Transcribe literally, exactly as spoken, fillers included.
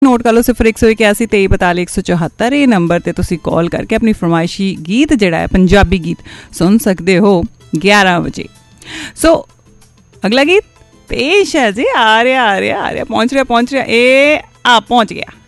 Note ਕਰ ਲਓ ਸਿਫਰ ਇੱਕ ਸੌ ਇਕਿਆਸੀ ਤੇਈ ਬਤਾਲੀ ਇੱਕ ਸੌ ਚੁਹੱਤਰ। ਇਹ ਨੰਬਰ 'ਤੇ ਤੁਸੀਂ ਕਾਲ ਕਰਕੇ ਆਪਣੀ ਫਰਮਾਇਸ਼ੀ ਗੀਤ ਜਿਹੜਾ ਹੈ ਪੰਜਾਬੀ ਗੀਤ ਸੁਣ ਸਕਦੇ ਹੋ ਗਿਆਰਾਂ ਵਜੇ। ਸੋ ਅਗਲਾ ਗੀਤ ਪੇਸ਼ ਹੈ ਜੀ, ਆ ਰਿਹਾ ਆ ਰਿਹਾ ਆ ਰਿਹਾ ਪਹੁੰਚ ਰਿਹਾ ਪਹੁੰਚ ਰਿਹਾ ਇਹ ਆ ਪਹੁੰਚ ਗਿਆ।